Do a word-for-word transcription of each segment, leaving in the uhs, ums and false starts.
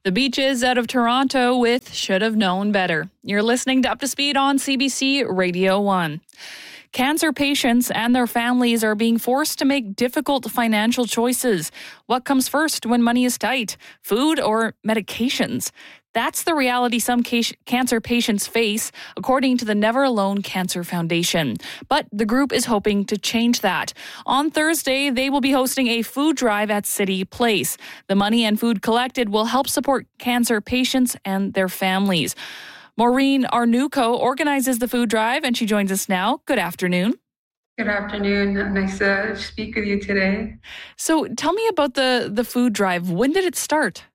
The Beaches out of Toronto with Should Have Known Better. You're listening to Up to Speed on C B C Radio one. Cancer patients and their families are being forced to make difficult financial choices. What comes first when money is tight? Food or medications? That's the reality some ca- cancer patients face, according to the Never Alone Cancer Foundation. But the group is hoping to change that. On Thursday, they will be hosting a food drive at City Place. The money and food collected will help support cancer patients and their families. Maureen Arnuco organizes the food drive, and she joins us now. Good afternoon. Good afternoon. Nice to speak with you today. So tell me about the, the food drive. When did it start?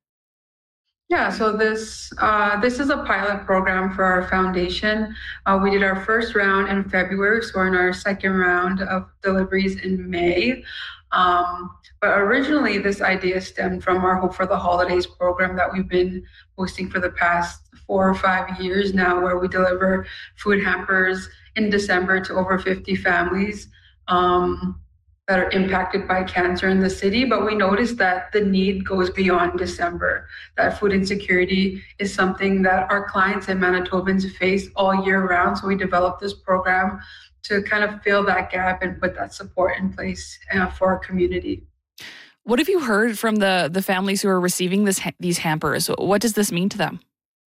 Yeah, so this uh, this is a pilot program for our foundation. Uh, we did our first round in February, so we're in our second round of deliveries in May. Um, but originally, this idea stemmed from our Hope for the Holidays program that we've been hosting for the past four or five years now, where we deliver food hampers in December to over fifty families um, that are impacted by cancer in the city. But we noticed that the need goes beyond December, that food insecurity is something that our clients and Manitobans face all year round. So we developed this program to kind of fill that gap and put that support in place uh, for our community. What have you heard from the, the families who are receiving this these hampers? What does this mean to them?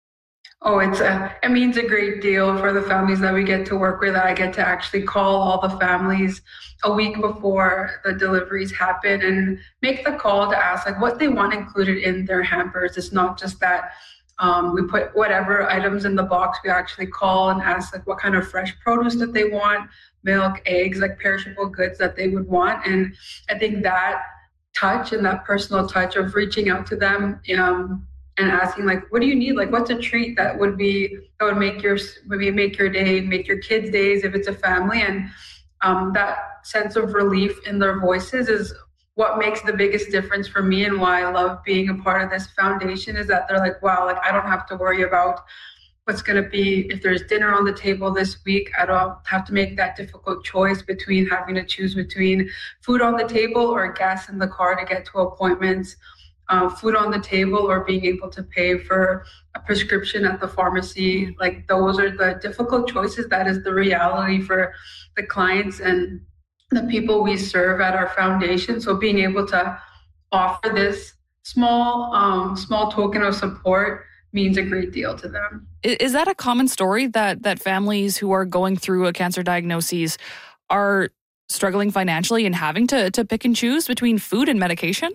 Oh, it's a, it means a great deal for the families that we get to work with. I get to actually call all the families a week before the deliveries happen and make the call to ask like what they want included in their hampers. It's not just that um, we put whatever items in the box. We actually call and ask like what kind of fresh produce that they want, milk, eggs, like perishable goods that they would want. And I think that touch and that personal touch of reaching out to them um, and asking like, what do you need? Like, what's a treat that would be, that would make your, maybe make your day, make your kids' days if it's a family. And um, that sense of relief in their voices is what makes the biggest difference for me, and why I love being a part of this foundation is that they're like, wow, like I don't have to worry about what's going to be, if there's dinner on the table this week, I don't have to make that difficult choice between having to choose between food on the table or gas in the car to get to appointments. Uh, food on the table or being able to pay for a prescription at the pharmacy. Like those are the difficult choices. That is the reality for the clients and the people we serve at our foundation. So being able to offer this small, um, small token of support means a great deal to them. Is that a common story that that families who are going through a cancer diagnosis are struggling financially and having to, to pick and choose between food and medication?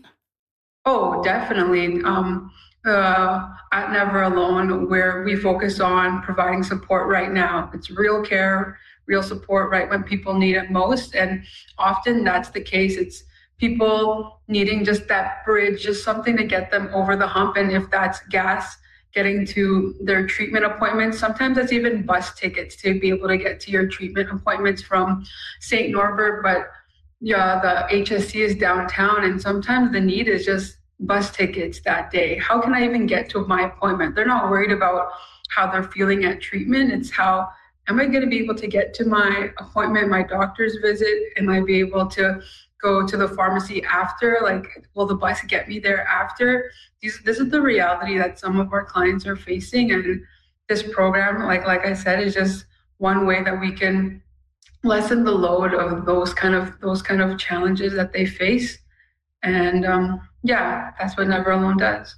Oh, definitely. Um, uh, at Never Alone, where we focus on providing support right now. It's real care, real support right when people need it most. And often that's the case. It's people needing just that bridge, just something to get them over the hump. And if that's gas, getting to their treatment appointments, sometimes that's even bus tickets to be able to get to your treatment appointments from Saint Norbert. But yeah, the H S C is downtown, and sometimes the need is just bus tickets that day. How can I even get to my appointment? They're not worried about how they're feeling at treatment. It's how am I going to be able to get to my appointment, my doctor's visit? Am I be able to go to the pharmacy after? Like, will the bus get me there after? These, this is the reality that some of our clients are facing, and this program, like like I said, is just one way that we can lessen the load of those kind of those kind of challenges that they face. And um, yeah, that's what Never Alone does.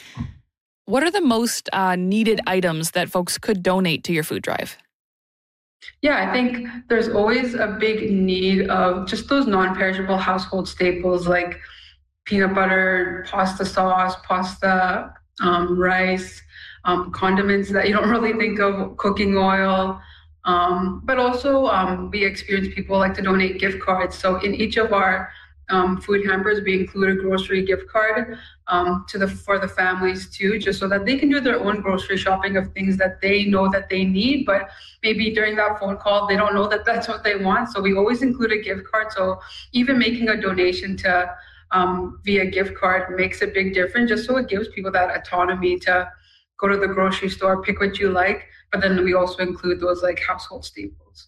What are the most uh, needed items that folks could donate to your food drive? Yeah, I think there's always a big need of just those non-perishable household staples like peanut butter, pasta sauce, pasta, um, rice, um, condiments that you don't really think of, cooking oil. Um, but also um, we experience people like to donate gift cards. So in each of our um, food hampers, we include a grocery gift card um, to the for the families too, just so that they can do their own grocery shopping of things that they know that they need, but maybe during that phone call, they don't know that that's what they want. So we always include a gift card. So even making a donation to um, via gift card makes a big difference, just so it gives people that autonomy to go to the grocery store, pick what you like. But then we also include those like household staples.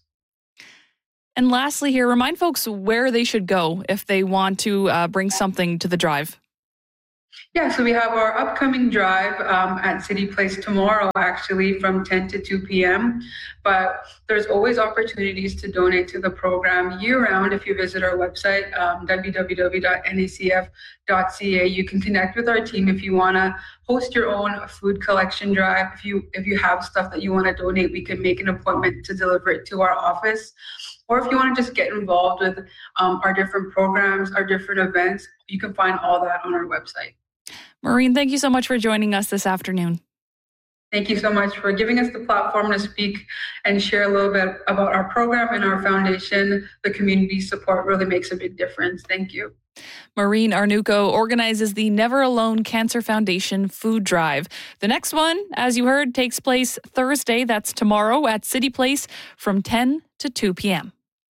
And lastly here, remind folks where they should go if they want to uh, bring something to the drive. Yeah, so we have our upcoming drive um, at City Place tomorrow, actually, from ten to two p.m. But there's always opportunities to donate to the program year-round. If you visit our website, um, w w w dot n a c f dot c a, you can connect with our team if you want to host your own food collection drive. If you if you have stuff that you want to donate, we can make an appointment to deliver it to our office. Or if you want to just get involved with um, our different programs, our different events, you can find all that on our website. Maureen, thank you so much for joining us this afternoon. Thank you so much for giving us the platform to speak and share a little bit about our program and our foundation. The community support really makes a big difference. Thank you. Maureen Arnuco organizes the Never Alone Cancer Foundation Food Drive. The next one, as you heard, takes place Thursday. That's tomorrow at City Place from ten to two p.m.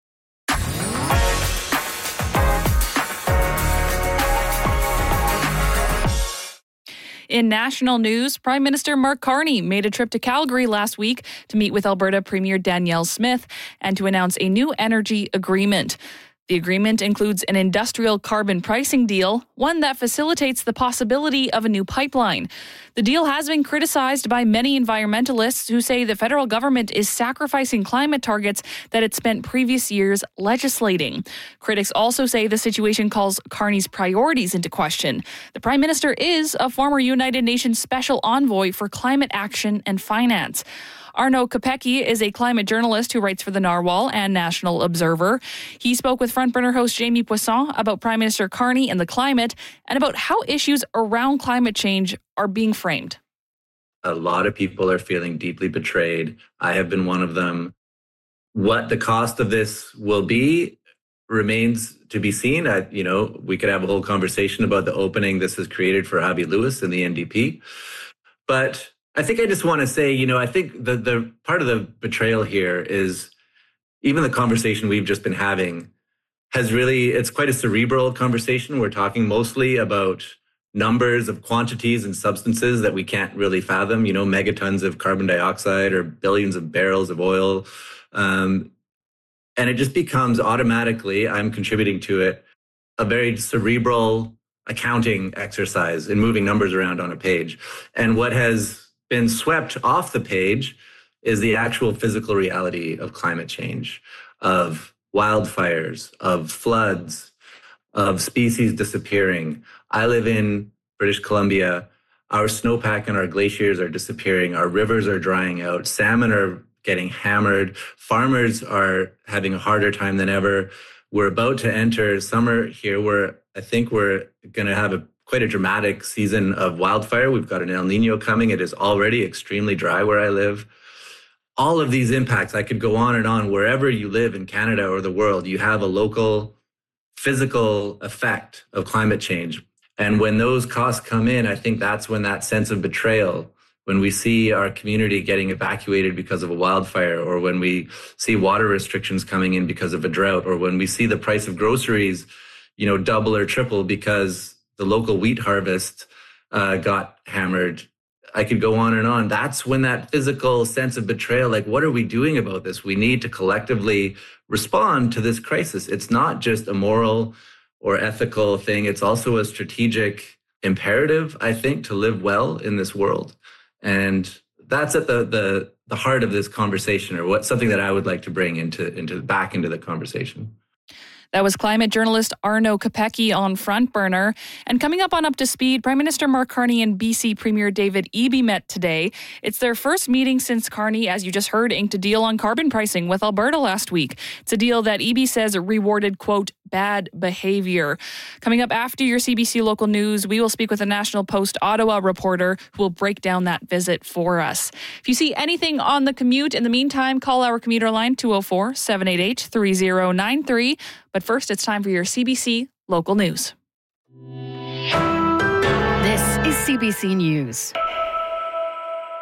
In national news, Prime Minister Mark Carney made a trip to Calgary last week to meet with Alberta Premier Danielle Smith and to announce a new energy agreement. The agreement includes an industrial carbon pricing deal, one that facilitates the possibility of a new pipeline. The deal has been criticized by many environmentalists who say the federal government is sacrificing climate targets that it spent previous years legislating. Critics also say the situation calls Carney's priorities into question. The Prime Minister is a former United Nations Special Envoy for Climate Action and Finance. Arnaud Capecchi is a climate journalist who writes for the Narwhal and National Observer. He spoke with Front Burner host Jamie Poisson about Prime Minister Carney and the climate and about how issues around climate change are being framed. A lot of people are feeling deeply betrayed. I have been one of them. What the cost of this will be remains to be seen. I, you know, we could have a whole conversation about the opening this has created for Abby Lewis and the N D P. But I think I just want to say, you know, I think the the part of the betrayal here is even the conversation we've just been having has really, it's quite a cerebral conversation. We're talking mostly about numbers of quantities and substances that we can't really fathom, you know, megatons of carbon dioxide or billions of barrels of oil. Um, and it just becomes automatically, I'm contributing to it, a very cerebral accounting exercise in moving numbers around on a page. And what has been swept off the page is the actual physical reality of climate change, of wildfires, of floods, of species disappearing. I live in British Columbia. Our snowpack and our glaciers are disappearing. Our rivers are drying out. Salmon are getting hammered. Farmers are having a harder time than ever. We're about to enter summer here where I think we're going to have a quite a dramatic season of wildfire. We've got an El Nino coming. It is already extremely dry where I live. All of these impacts, I could go on and on. Wherever you live in Canada or the world, you have a local physical effect of climate change. And when those costs come in, I think that's when that sense of betrayal, when we see our community getting evacuated because of a wildfire, or when we see water restrictions coming in because of a drought, or when we see the price of groceries, you know, double or triple because the local wheat harvest uh, got hammered. I could go on and on. That's when that physical sense of betrayal, like, what are we doing about this? We need to collectively respond to this crisis. It's not just a moral or ethical thing. It's also a strategic imperative, I think, to live well in this world. And that's at the the, the heart of this conversation, or what something that I would like to bring into, into back into the conversation. That was climate journalist Arnaud Capecchi on Front Burner. And coming up on Up to Speed, Prime Minister Mark Carney and B C Premier David Eby met today. It's their first meeting since Carney, as you just heard, inked a deal on carbon pricing with Alberta last week. It's a deal that Eby says rewarded, quote, bad behavior. Coming up after your C B C local news, we will speak with a National Post Ottawa reporter who will break down that visit for us. If you see anything on the commute, in the meantime, call our commuter line two oh four, seven eight eight, three oh nine three. But first, it's time for your C B C local news. This is C B C News.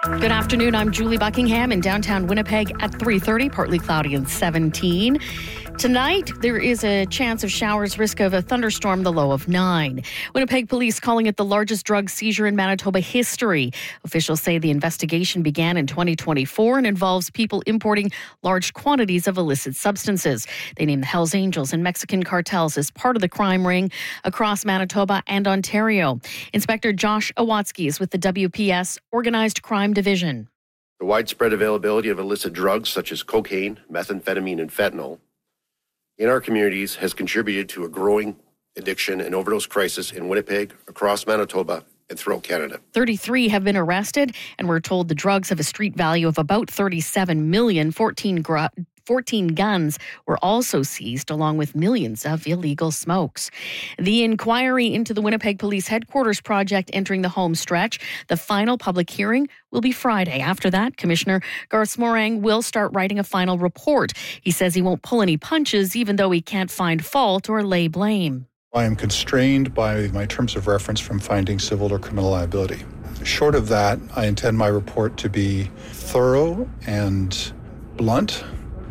Good afternoon. I'm Julie Buckingham in downtown Winnipeg at three thirty, partly cloudy and seventeen. Tonight, there is a chance of showers, risk of a thunderstorm, the low of nine. Winnipeg police calling it the largest drug seizure in Manitoba history. Officials say the investigation began in twenty twenty-four and involves people importing large quantities of illicit substances. They name the Hells Angels and Mexican cartels as part of the crime ring across Manitoba and Ontario. Inspector Josh Awatsky is with the W P S Organized Crime Division. The widespread availability of illicit drugs such as cocaine, methamphetamine, and fentanyl in our communities has contributed to a growing addiction and overdose crisis in Winnipeg, across Manitoba, and throughout Canada. thirty-three have been arrested, and we're told the drugs have a street value of about thirty-seven million dollars. fourteen, gra- fourteen guns were also seized, along with millions of illegal smokes. The inquiry into the Winnipeg Police Headquarters project entering the home stretch. The final public hearing will be Friday. After that, Commissioner Garth Smorang will start writing a final report. He says he won't pull any punches, even though he can't find fault or lay blame. I am constrained by my terms of reference from finding civil or criminal liability. Short of that, I intend my report to be thorough and blunt,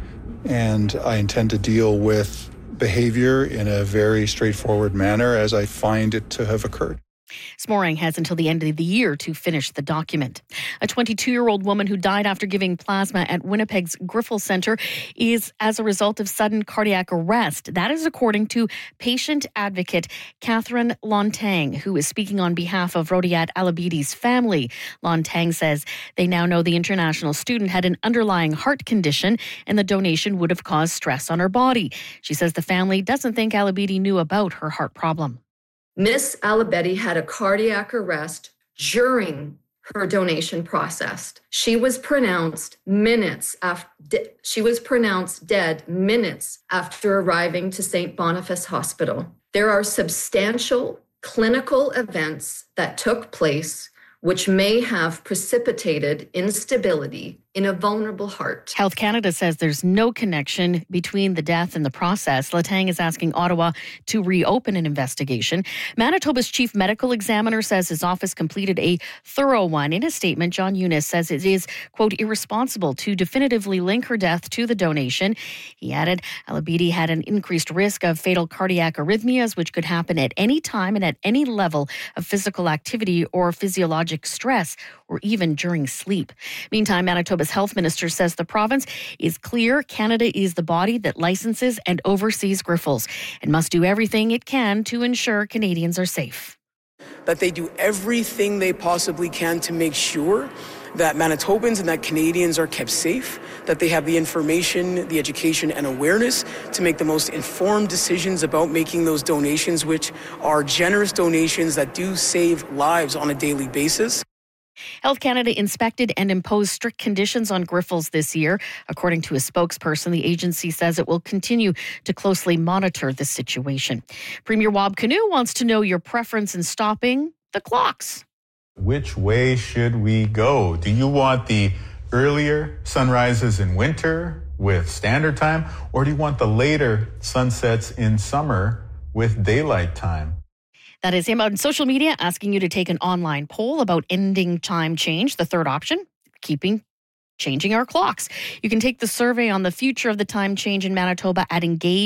and I intend to deal with behavior in a very straightforward manner as I find it to have occurred. Smorang has until the end of the year to finish the document. A twenty-two-year-old woman who died after giving plasma at Winnipeg's Grifols Centre is as a result of sudden cardiac arrest. That is according to patient advocate Catherine Lontang, who is speaking on behalf of Rodiat Alabidi's family. Lontang says they now know the international student had an underlying heart condition and the donation would have caused stress on her body. She says the family doesn't think Alabidi knew about her heart problem. Miss Alabedi had a cardiac arrest during her donation process. She was pronounced minutes after she was pronounced dead minutes after arriving to Saint Boniface Hospital. There are substantial clinical events that took place which may have precipitated instability in a vulnerable heart. Health Canada says there's no connection between the death and the process. Latang is asking Ottawa to reopen an investigation. Manitoba's chief medical examiner says his office completed a thorough one. In a statement, John Eunice says it is, quote, irresponsible to definitively link her death to the donation. He added, Alabidi had an increased risk of fatal cardiac arrhythmias, which could happen at any time and at any level of physical activity or physiologic stress, or even during sleep. Meantime, Manitoba's health minister says the province is clear Canada is the body that licenses and oversees Grifols and must do everything it can to ensure Canadians are safe. That they do everything they possibly can to make sure that Manitobans and that Canadians are kept safe, that they have the information, the education and awareness to make the most informed decisions about making those donations, which are generous donations that do save lives on a daily basis. Health Canada inspected and imposed strict conditions on Grifols this year. According to a spokesperson, the agency says it will continue to closely monitor the situation. Premier Wab Kinew wants to know your preference in stopping the clocks. Which way should we go? Do you want the earlier sunrises in winter with standard time, or do you want the later sunsets in summer with daylight time? That is him on social media asking you to take an online poll about ending time change. The third option, keeping changing our clocks. You can take the survey on the future of the time change in Manitoba at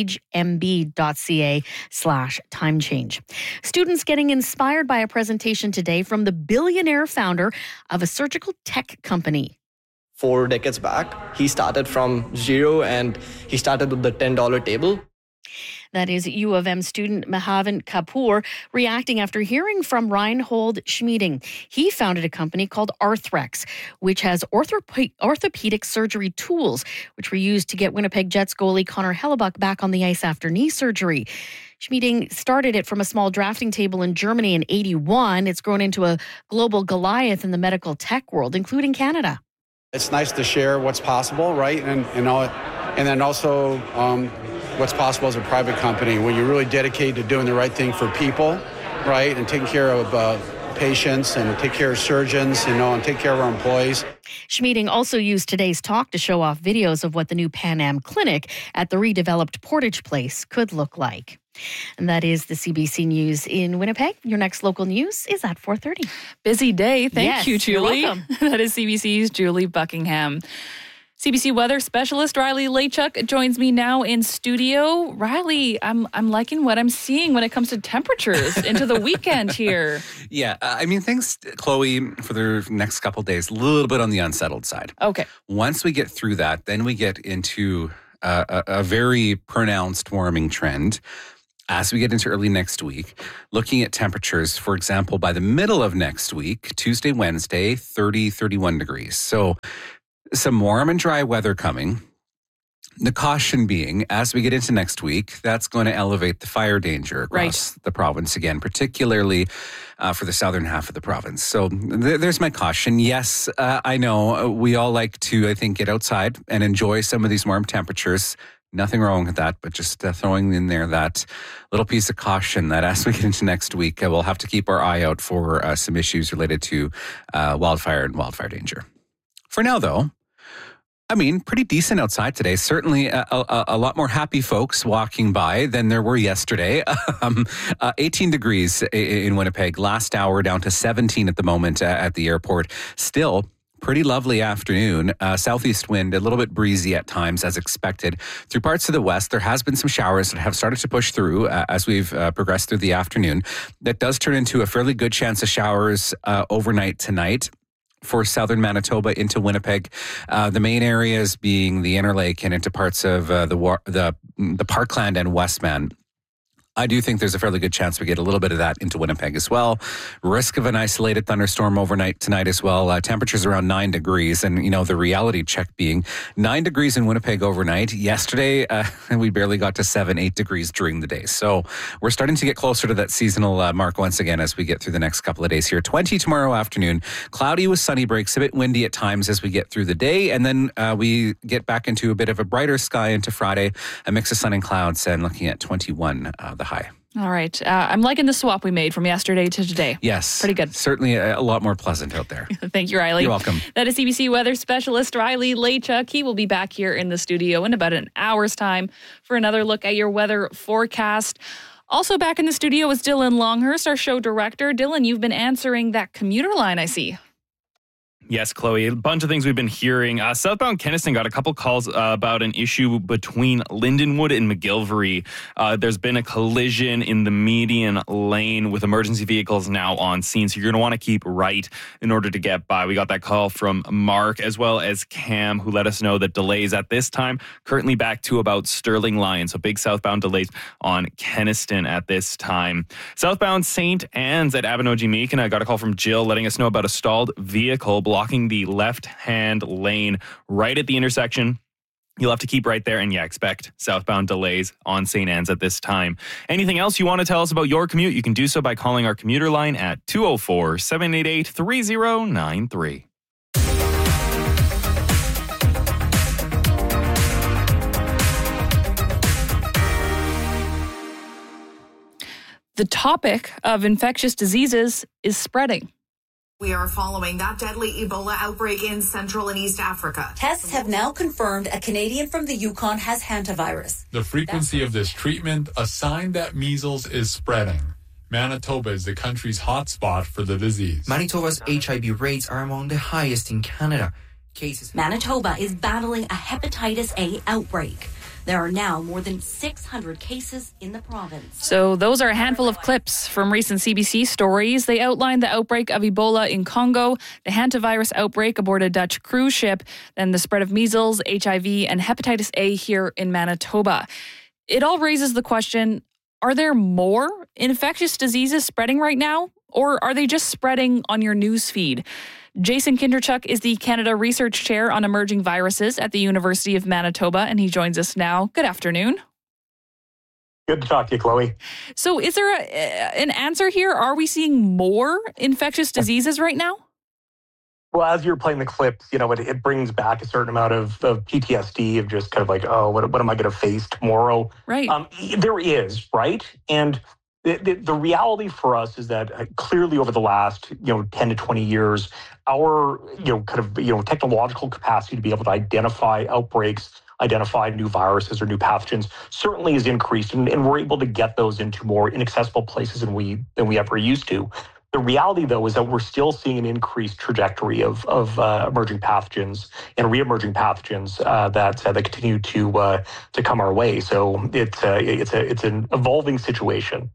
engagemb.ca slash time change. Students getting inspired by a presentation today from the billionaire founder of a surgical tech company. Four decades back, he started from zero and he started with the ten dollar table. That is U of M student Mahavan Kapoor reacting after hearing from Reinhold Schmieding. He founded a company called Arthrex, which has orthop- orthopedic surgery tools, which were used to get Winnipeg Jets goalie Connor Hellebuck back on the ice after knee surgery. Schmieding started it from a small drafting table in Germany in eighty-one. It's grown into a global Goliath in the medical tech world, including Canada. It's nice to share what's possible, right? And, and, all, and then also... Um, what's possible as a private company when you're really dedicated to doing the right thing for people, right, and taking care of uh, patients and take care of surgeons, you know, and take care of our employees. Schmieding also used today's talk to show off videos of what the new Pan Am clinic at the redeveloped Portage Place could look like. And that is the C B C News in Winnipeg. Your next local news is at four thirty. Busy day. Thank yes, you, Julie. You're welcome. That is C B C's Julie Buckingham. C B C weather specialist Riley Lachuk joins me now in studio. Riley, I'm I'm liking what I'm seeing when it comes to temperatures into the weekend here. Yeah, I mean, thanks, Chloe, for the next couple of days, a little bit on the unsettled side. Okay. Once we get through that, then we get into uh, a, a very pronounced warming trend. As we get into early next week, looking at temperatures, for example, by the middle of next week, Tuesday, Wednesday, thirty, thirty-one degrees. So some warm and dry weather coming. The caution being, as we get into next week, that's going to elevate the fire danger across right. the province again, particularly uh, for the southern half of the province. So th- there's my caution. Yes, uh, I know we all like to, I think, get outside and enjoy some of these warm temperatures. Nothing wrong with that, but just uh, throwing in there that little piece of caution that as we get into next week, uh, we'll have to keep our eye out for uh, some issues related to uh, wildfire and wildfire danger. For now, though, I mean, pretty decent outside today. Certainly a, a, a lot more happy folks walking by than there were yesterday. um, uh, eighteen degrees in Winnipeg, last hour down to seventeen at the moment uh, at the airport. Still pretty lovely afternoon. Uh, southeast wind, a little bit breezy at times as expected. Through parts of the west, there has been some showers that have started to push through uh, as we've uh, progressed through the afternoon. That does turn into a fairly good chance of showers uh, overnight tonight for southern Manitoba into Winnipeg. Uh, the main areas being the Inner Lake and into parts of uh, the, the the Parkland and Westman. I do think there's a fairly good chance we get a little bit of that into Winnipeg as well. Risk of an isolated thunderstorm overnight tonight as well. Uh, temperatures around nine degrees. And, you know, the reality check being nine degrees in Winnipeg overnight. Yesterday, uh, we barely got to seven, eight degrees during the day. So we're starting to get closer to that seasonal uh, mark once again as we get through the next couple of days here. twenty tomorrow afternoon. Cloudy with sunny breaks, a bit windy at times as we get through the day. And then uh, we get back into a bit of a brighter sky into Friday, a mix of sun and clouds, and looking at twenty-one, uh, the high. All right. Uh, I'm liking the swap we made from yesterday to today. Yes. Pretty good. Certainly a, a lot more pleasant out there. Thank you, Riley. You're welcome. That is C B C weather specialist Riley Lachuk. He will be back here in the studio in about an hour's time for another look at your weather forecast. Also back in the studio is Dylan Longhurst, our show director. Dylan, you've been answering that commuter line, I see. Yes, Chloe, a bunch of things we've been hearing. Uh, southbound Kenaston got a couple calls uh, about an issue between Lindenwood and McGilvery. Uh, there's been a collision in the median lane with emergency vehicles now on scene. So you're going to want to keep right in order to get by. We got that call from Mark as well as Cam, who let us know that delays at this time currently back to about Sterling Line. So big southbound delays on Kenaston at this time. Southbound Saint Anne's at Abinogi-Meekina. I got a call from Jill letting us know about a stalled vehicle blocking the left-hand lane right at the intersection. You'll have to keep right there and, yeah, expect southbound delays on Saint Anne's at this time. Anything else you want to tell us about your commute, you can do so by calling our commuter line at two oh four, seven eight eight, three oh nine three. The topic of infectious diseases is spreading. We are following that deadly Ebola outbreak in Central and East Africa. Tests have now confirmed a Canadian from the Yukon has hantavirus. The frequency of this treatment, a sign that measles is spreading. Manitoba is the country's hotspot for the disease. Manitoba's H I V rates are among the highest in Canada. Cases. Manitoba is battling a hepatitis A outbreak. There are now more than six hundred cases in the province. So those are a handful of clips from recent C B C stories. They outline the outbreak of Ebola in Congo, the hantavirus outbreak aboard a Dutch cruise ship, then the spread of measles, H I V, and hepatitis A here in Manitoba. It all raises the question, are there more infectious diseases spreading right now? Or are they just spreading on your news feed? Jason Kinderchuk is the Canada Research Chair on Emerging Viruses at the University of Manitoba, and he joins us now. Good afternoon. Good to talk to you, Chloe. So is there a, an answer here? Are we seeing more infectious diseases right now? Well, as you're playing the clips, you know, it, it brings back a certain amount of, of P T S D of just kind of like, oh, what, what am I going to face tomorrow? Right. Um, there is, right? And the, the, the reality for us is that uh, clearly over the last, you know, ten to twenty years, our, you know, kind of, you know, technological capacity to be able to identify outbreaks identify new viruses or new pathogens certainly has increased, and, and we're able to get those into more inaccessible places than we than we ever used to. The reality, though, is that we're still seeing an increased trajectory of of uh, emerging pathogens and re-emerging pathogens uh, that uh, that continue to uh, to come our way. So it's uh, it's a it's an evolving situation.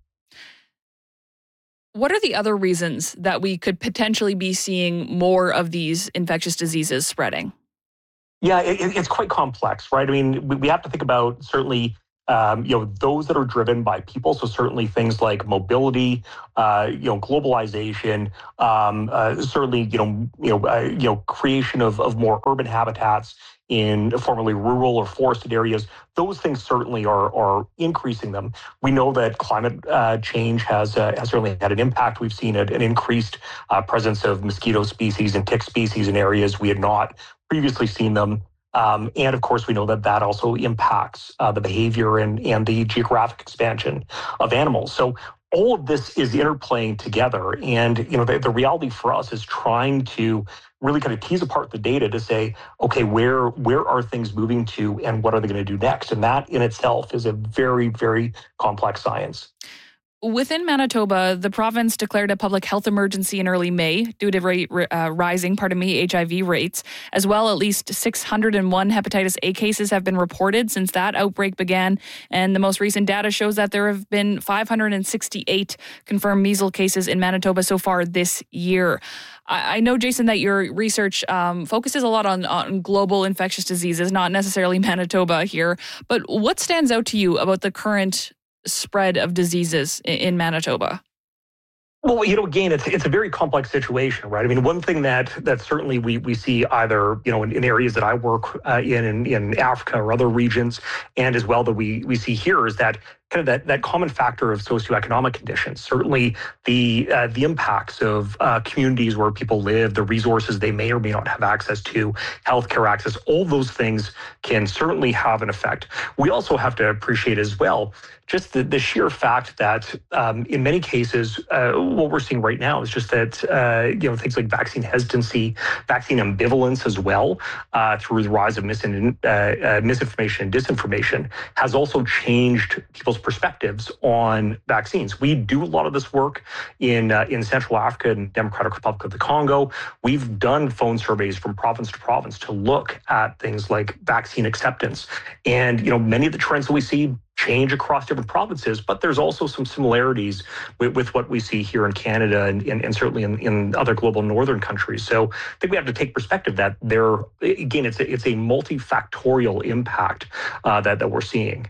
What are the other reasons that we could potentially be seeing more of these infectious diseases spreading? Yeah, it, it's quite complex, right? I mean, we, we have to think about certainly, um, you know, those that are driven by people. So certainly things like mobility, uh, you know, globalization, um, uh, certainly, you know, you know, uh, you know, creation of of more urban habitats in formerly rural or forested areas. Those things certainly are are increasing them. We know that climate uh, change has uh, has certainly had an impact. We've seen a, an increased uh, presence of mosquito species and tick species in areas we had not previously seen them. Um, and of course, we know that that also impacts uh, the behavior and, and the geographic expansion of animals. So all of this is interplaying together. And, you know, the, the reality for us is trying to really kind of tease apart the data to say, okay, where where are things moving to and what are they going to do next? And that in itself is a very, very complex science. Within Manitoba, the province declared a public health emergency in early May due to rate, uh, rising, pardon me, H I V rates. As well, at least six hundred one hepatitis A cases have been reported since that outbreak began. And the most recent data shows that there have been five hundred sixty-eight confirmed measles cases in Manitoba so far this year. I, I know, Jason, that your research um, focuses a lot on, on global infectious diseases, not necessarily Manitoba here. But what stands out to you about the current spread of diseases in Manitoba? Well, you know, again, it's it's a very complex situation, right? I mean, one thing that that certainly we we see either, you know, in, in areas that I work uh, in, in in Africa or other regions, and as well that we we see here is that kind of that, that common factor of socioeconomic conditions. Certainly the uh, the impacts of uh, communities where people live, the resources they may or may not have access to, healthcare access, all those things can certainly have an effect. We also have to appreciate as well just the, the sheer fact that um, in many cases, uh, what we're seeing right now is just that, uh, you know, things like vaccine hesitancy, vaccine ambivalence as well, uh, through the rise of misin- uh, uh, misinformation and disinformation, has also changed people's perspectives on vaccines. We do a lot of this work in uh, in Central Africa and Democratic Republic of the Congo. We've done phone surveys from province to province to look at things like vaccine acceptance. And, you know, many of the trends that we see change across different provinces, but there's also some similarities with, with what we see here in Canada and, and, and certainly in, in other global northern countries. So I think we have to take perspective that there, again, it's a, it's a multifactorial impact uh, that, that we're seeing.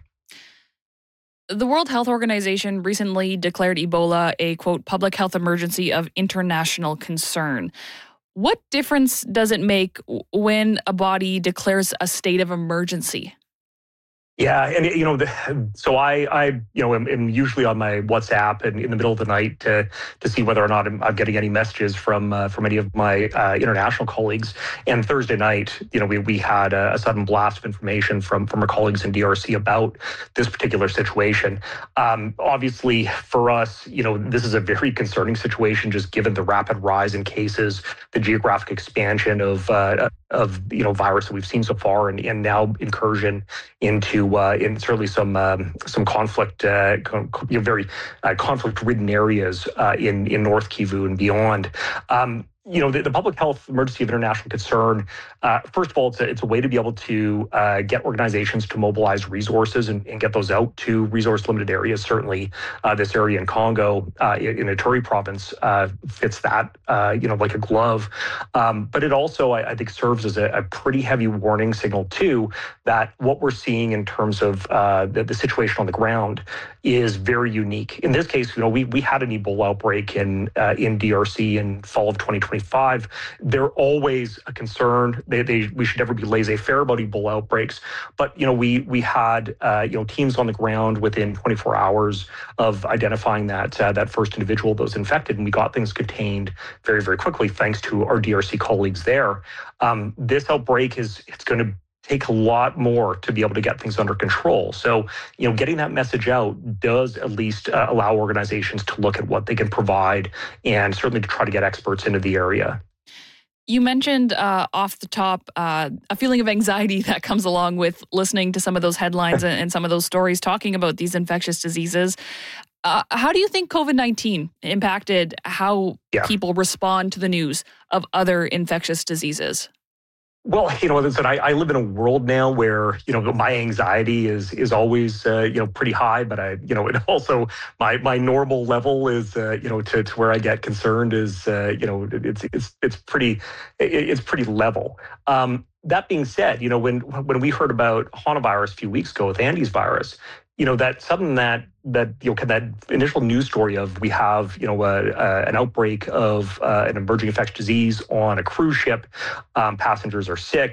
The World Health Organization recently declared Ebola a, quote, public health emergency of international concern. What difference does it make when a body declares a state of emergency? Yeah, and you know, the, so I, I, you know, am, am usually on my WhatsApp and in the middle of the night to to see whether or not I'm, I'm getting any messages from uh, from any of my uh, international colleagues. And Thursday night, you know, we we had a, a sudden blast of information from from our colleagues in D R C about this particular situation. Um, obviously, for us, you know, this is a very concerning situation, just given the rapid rise in cases, the geographic expansion of uh, of you know virus that we've seen so far, and, and now incursion into uh, in certainly some um, some conflict, uh, you know, very uh, conflict-ridden areas uh, in in North Kivu and beyond. Um, You know, the, the public health emergency of international concern, uh, first of all, it's a, it's a way to be able to uh, get organizations to mobilize resources and, and get those out to resource-limited areas. Certainly, uh, this area in Congo, uh, in, in Ituri province, uh, fits that, uh, you know, like a glove. Um, but it also, I, I think, serves as a, a pretty heavy warning signal, too, that what we're seeing in terms of uh, the, the situation on the ground is very unique. In this case, you know, we we had an Ebola outbreak in uh, in D R C in fall of twenty twenty-five. They're always a concern. They, they we should never be laissez-faire about Ebola outbreaks. But you know, we we had uh, you know teams on the ground within twenty-four hours of identifying that uh, that first individual that was infected, and we got things contained very very quickly thanks to our D R C colleagues there. Um, this outbreak is it's going to take a lot more to be able to get things under control. So, you know, getting that message out does at least uh, allow organizations to look at what they can provide and certainly to try to get experts into the area. You mentioned uh, off the top uh, a feeling of anxiety that comes along with listening to some of those headlines and, and some of those stories talking about these infectious diseases. Uh, how do you think COVID nineteen impacted how yeah. people respond to the news of other infectious diseases? Well, you know, listen, I, I live in a world now where, you know, my anxiety is is always, uh, you know, pretty high. But I, you know, and also my my normal level is, uh, you know, to, to where I get concerned is, uh, you know, it's it's it's pretty it's pretty level. Um, that being said, you know, when when we heard about hantavirus a few weeks ago with Andes virus, you know, that something that that you know that initial news story of we have you know uh, uh, an outbreak of uh, an emerging infectious disease on a cruise ship, um, passengers are sick.